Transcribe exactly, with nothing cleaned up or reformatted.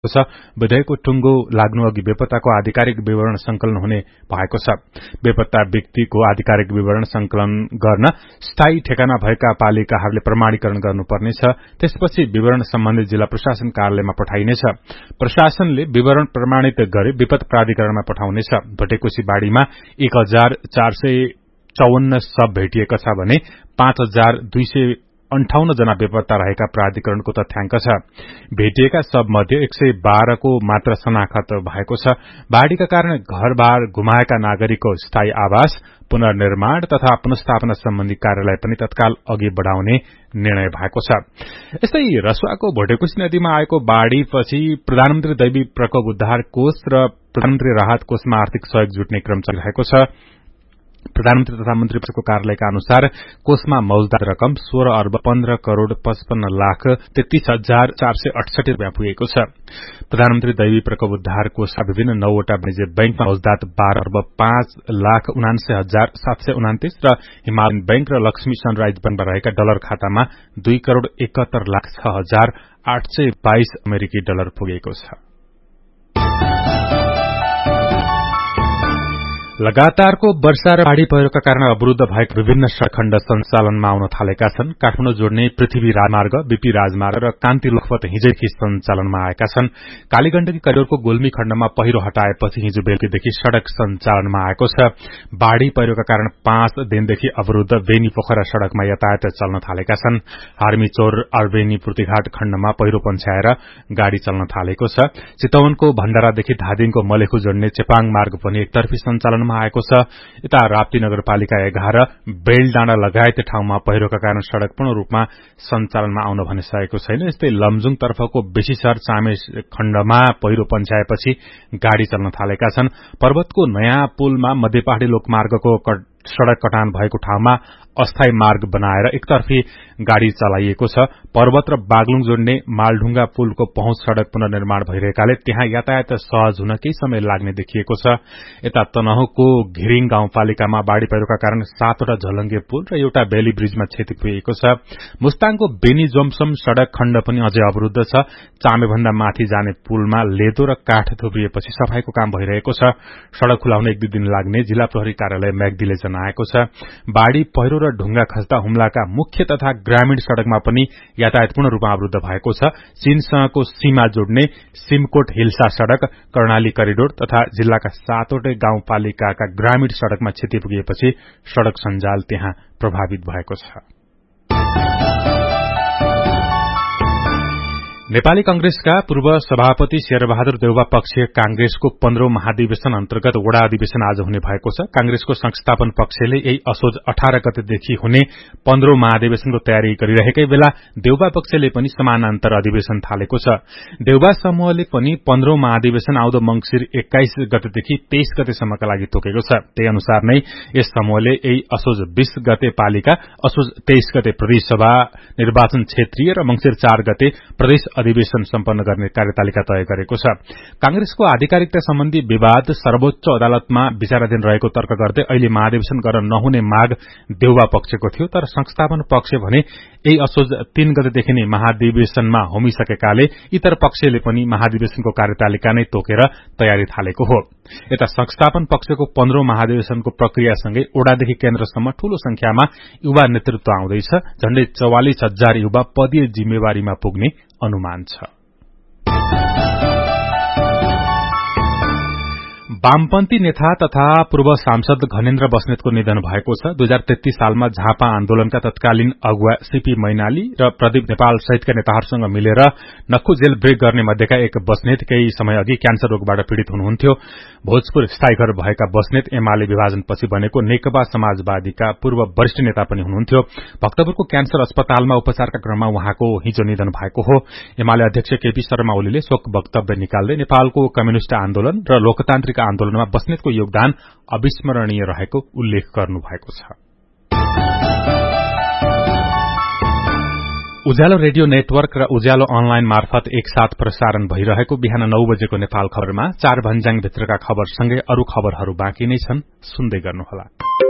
छ। विधेयकको टुङ्गो लाग्नु अघि बेपत्ताको आधिकारिक विवरण संकलन हुने भएको छ। बेपत्ता व्यक्तिको आधिकारिक विवरण संकलन गर्न स्थायी ठेगाना भएका पालिकाहरूले प्रमाणीकरण गर्नुपर्नेछ। त्यसपछि विवरण सम्बन्धित जिल्ला प्रशासन कार्यालयमा पठाइनेछ। प्रशासनले विवरण प्रमाणित गरी विपद प्राधिकरणमा पठाउनेछ। भटेकोसी बाढ़ीमा एक हजार चार सय चौवन्न शव भेटिएका छ भने पाँच हजार दुई सय अन्ठाउन्न जना बेपत्ता रहेका प्राधिकरणको तथ्याङ्क छ। भेटिएका शव मध्ये एक सय बाह्र को मात्र शनाखत भएको छ। बाढ़ीका कारण घरबार गुमाएका नागरिकको स्थायी आवास, पुनर्निर्माण तथा पुनर्स्थापना सम्बन्धी कार्यालय पनि तत्काल अघि बढ़ाउने निर्णय भएको छ। यस्तै रसुवाको भोटेकोशी नदीमा आएको बाढ़ीपछि प्रधानमन्त्री दैवी प्रकोप उद्धार कोष र प्रधानमन्त्री राहत कोषमा आर्थिक सहयोग जुट्ने क्रम चलिरहेको छ। प्रधानमन्त्री तथा मन्त्रीको कार्यालयका अनुसार कोषमा मौजदार रकम सोह्र अर्ब पन्ध्र करोड़ पचपन्न लाख तेत्तीस हजार चार सय अठसठी रूपियाँ पुगेको छ। प्रधानमन्त्री दैवी प्रकोप उद्धार कोषका विभिन्न नौवटा वाणिज्य बैंकमा मौजदात बाह्र अर्ब पाँच लाख उनान्सय हजार सात सय उनातिस र हिमालयन बैंक र लक्ष्मी सनराइज बैंकमा रहेका डलर खातामा दुई करोड़ एकहत्तर लाख छ हजार आठ सय बाइस अमेरिकी डलर पुगेको छ। लगातारको वर्षा र बाढ़ी पहिरोका कारण अवरूद्ध भएका विभिन्न सड़क खण्ड सञ्चालनमा आउन थालेका छन्। काठमाडौँ जोड्ने पृथ्वी राजमार्ग, बीपी राजमार्ग र कान्ति लखपत हिजैदेखि सञ्चालनमा आएका छन्। कालीगण्डकी करिडोरको गोल्मी खण्डमा पहिरो हटाएपछि हिजो बेलुकीदेखि सड़क सञ्चालनमा आएको छ। बाढ़ी पहिरोका कारण पाँच दिनदेखि अवरूद्ध बेनी पोखरा सड़कमा यातायात चल्न थालेका छन्। हार्मीचौर अर्बेनी पूर्तिघाट खण्डमा पहिरो पन्छ्याएर गाड़ी चल्न थालेको छ। चितवनको भण्डारादेखि धादिङको मलेखु जोड्ने चेपाङ मार्ग पनि एकतर्फी सञ्चालनमा आएको छ। यता राप्ती नगरपालिका एघार बेलडाँडा लगायत ठाउँमा पहिरोका कारण सड़क पूर्ण रूपमा सञ्चालनमा आउन भने सकेको छैन। यस्तै लमजुङ तर्फको बेसीसर चामे खण्डमा पहिरो पन्छ्याएपछि गाड़ी चल्न थालेका छन्। पर्वतको नयाँ पुलमा मध्यपहाड़ी लोकमार्गको सड़क कटान भएको ठाउँमा अस्थायी मार्ग बनाएर एकतर्फी गाड़ी चलाइएको छ। पर्वत र बागलुङ जोड्ने मालढुंगा पुलको पहुँच सड़क पुनर्निर्माण भइरहेकाले त्यहाँ यातायात सहज हुन केही समय लाग्ने देखिएको छ। यता तनहुको घिरिङ गाउँपालिकामा बाढ़ी पहिरोका कारण सातवटा झलङ्गे पुल र एउटा बेली ब्रिजमा क्षति पुगेको छ। मुस्ताङको बेनी जोमसम सड़क खण्ड पनि अझै अवरूद्ध छ। चामेभन्दा माथि जाने पुलमा लेदो र काठ थुप्रिएपछि सफाईको काम भइरहेको छ। सड़क खुलाउन एक दुई दिन लाग्ने जिल्ला प्रहरी कार्यालय म्याग्दीले जनाएको छ। बाढ़ी पहिरो र ढुंगा खस्दा हुम्लाका मुख्य तथा ग्रामीण सड़कमा पनि यातायात पूर्ण रूपमा अवरूद्ध भएको छ। चीनसँगको सीमा जोड्ने सिमकोट हिल्सा सड़क, कर्णाली करिडोर तथा जिल्लाका सातवटै गाउँपालिकाका ग्रामीण सड़कमा क्षति पुगेपछि सड़क सञ्जाल त्यहाँ प्रभावित भएको छ। नेपाली कंग्रेसका पूर्व सभापति शेरबहादुर देउवा पक्षीय कांग्रेसको पन्ध्रौं महाधिवेशन अन्तर्गत वडा अधिवेशन आज हुने भएको छ। कांग्रेसको संस्थापन पक्षले यही असोज अठार गतेदेखि हुने पन्ध्रौं महाधिवेशनको तयारी गरिरहेकै बेला देउवा पक्षले पनि समानान्तर अधिवेशन थालेको छ। देउवा समूहले पनि पन्ध्रौं महाधिवेशन आउँदो मंगिर एक्काइस गतेदेखि तेइस गतेसम्मका लागि तोकेको छ। त्यही अनुसार नै यस समूहले यही असोज बीस गते पालिका, असोज तेइस गते प्रदेशसभा निर्वाचन क्षेत्रीय र मंगिर चार गते प्रदेश अधिवेशन सम्पन्न गर्ने कार्यतालिका तय गरेको छ। कांग्रेसको आधिकारिकता सम्बन्धी विवाद सर्वोच्च अदालतमा विचाराधीन रहेको तर्क गर्दै अहिले महाधिवेशन गर्न नहुने माग देउवा पक्षको थियो। तर संस्थापन पक्ष भने यही असोज तीन गतेदेखि नै महाधिवेशनमा होमिसकेकाले इतर पक्षले पनि महाधिवेशनको कार्यतालिका नै तोकेर तयारी थालेको हो। यता संस्थापन पक्षको पन्ध्रौं महाधिवेशनको प्रक्रियासँगै ओडादेखि केन्द्रसम्म ठूलो संख्यामा युवा नेतृत्व आउँदैछ। झण्डै चौवालिस हजार युवा पदीय जिम्मेवारीमा पुग्ने अनुमान छ। वामपन्थी नेता तथा पूर्व सांसद घनेन्द्र बस्नेतको निधन भएको छ। दुई हजार तेत्तीस सालमा झापा आन्दोलनका तत्कालीन अगुवा सीपी मैनाली र प्रदीप नेपाल सहितका नेताहरूसँग मिलेर नक्खु जेल ब्रेक गर्ने मध्येका एक बस्नेत केही समय अघि क्यान्सर रोगबाट पीड़ित हुनुहुन्थ्यो। भोजपुर स्थायी घर भएका बस्नेत एमाले विभाजनपछि बनेको नेकपा समाजवादीका पूर्व वरिष्ठ नेता पनि हुनुहुन्थ्यो। भक्तपुरको क्यान्सर अस्पतालमा उपचारका क्रममा उहाँको हिजो निधन भएको हो। एमाले अध्यक्ष केपी शर्मा ओलीले शोक वक्तव्य निकाल्दै नेपालको कम्युनिष्ट आन्दोलन र लोकतान्त्रिक आन्दोलनमा बस्नेतको योगदान अविस्मरणीय रहेको उल्लेख गर्नुभएको छ। उज्यालो रेडियो नेटवर्क र उज्यालो अनलाइन मार्फत एकसाथ प्रसारण भइरहेको बिहान नौ बजेको नेपाल खबरमा चार भन्ज्याङ भित्रका खबरसँगै अरू खबरहरू बाँकी नै छन्, सुन्दै गर्नुहोला।